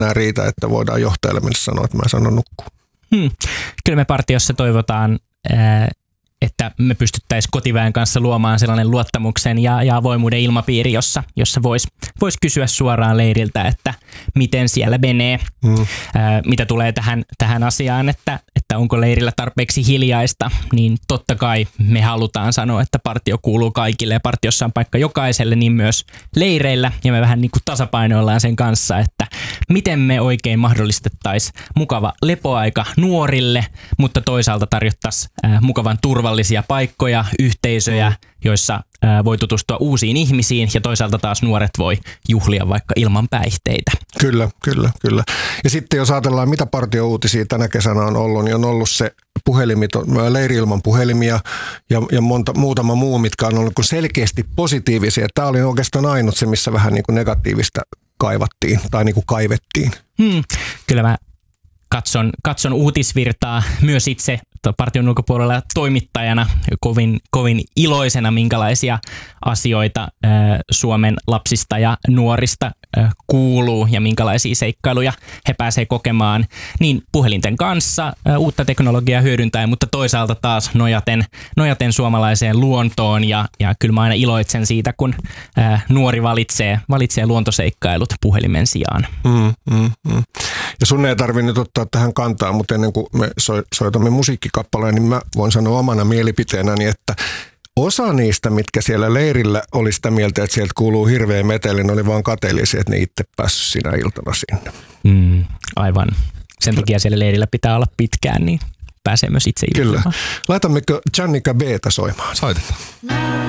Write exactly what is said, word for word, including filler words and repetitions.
enää riitä, että voidaan johtajalle mennä sanoa, että mä sanon nukkuu. Hmm. Kyllä me partiossa toivotaan, että me pystyttäisiin kotiväen kanssa luomaan sellainen luottamuksen ja, ja avoimuuden ilmapiiri, jossa, jossa voisi vois kysyä suoraan leiriltä, että miten siellä menee, hmm. mitä tulee tähän, tähän asiaan, että, että onko leirillä tarpeeksi hiljaista, niin totta kai me halutaan sanoa, että partio kuuluu kaikille ja partiossa on paikka jokaiselle, niin myös leireillä, ja me vähän niin kuin tasapainoillaan sen kanssa, että miten me oikein mahdollistettaisiin mukava lepoaika nuorille, mutta toisaalta tarjottaisiin mukavan turvallisia paikkoja, yhteisöjä, joissa voi tutustua uusiin ihmisiin ja toisaalta taas nuoret voi juhlia vaikka ilman päihteitä. Kyllä, kyllä, kyllä. Ja sitten jos ajatellaan, mitä partiouutisia tänä kesänä on ollut, niin on ollut se puhelimit, leiri-ilman puhelimia ja, ja monta, muutama muu, mitkä on ollut selkeästi positiivisia. Tämä oli oikeastaan ainut se, missä vähän niin kuin negatiivista kaivattiin tai niin kuin kaivettiin. Hmm. Kyllä mä katson, katson uutisvirtaa myös itse partion ulkopuolella toimittajana kovin, kovin iloisena, minkälaisia asioita äh, Suomen lapsista ja nuorista äh, kuuluu ja minkälaisia seikkailuja he pääsee kokemaan niin puhelinten kanssa äh, uutta teknologiaa hyödyntäen, mutta toisaalta taas nojaten, nojaten suomalaiseen luontoon ja, ja kyllä mä aina iloitsen siitä, kun äh, nuori valitsee, valitsee luontoseikkailut puhelimen sijaan. Mm, mm, mm. Ja sun ei tarvitse nyt ottaa tähän kantaa, mutta ennen kuin me soitamme musiikkikappaleen, niin mä voin sanoa omana mielipiteenäni, että osa niistä, mitkä siellä leirillä oli sitä mieltä, että sieltä kuuluu hirveä meteli, ne oli vaan kateellisia, että ne itse päässyt sinä iltana sinne. Mm, aivan. Sen takia siellä leirillä pitää olla pitkään, niin pääsee myös itse iltana. Kyllä. Laitammeko Jannika B:tä soimaan? Soitetaan.